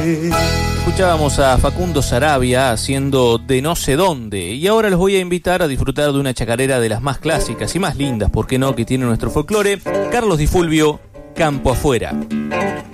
Escuchábamos a Facundo Sarabia haciendo De no sé dónde, y ahora los voy a invitar a disfrutar de una chacarera de las más clásicas y más lindas, ¿por qué no?, que tiene nuestro folclore. Carlos Di Fulvio, Campo Afuera.